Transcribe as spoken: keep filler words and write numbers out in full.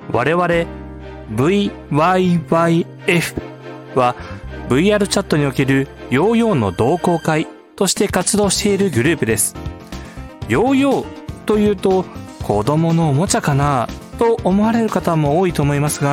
我々 ブイワイワイエフ は ブイアール チャットにおけるヨーヨーの同好会として活動しているグループです。ヨーヨーというと子供のおもちゃかなと思われる方も多いと思いますが、